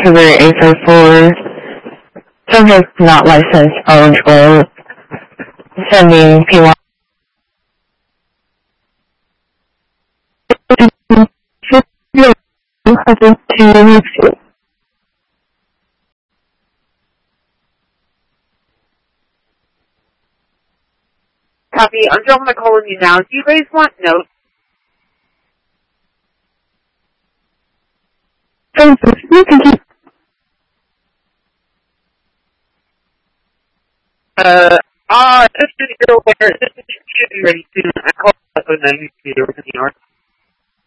Canterbury 854. Subject not licensed, eligible. Sending P1. Copy. I'm dropping my call on you now. Do you guys want notes? Just so you're aware, this should be ready soon. I called up and I used to be over to New York.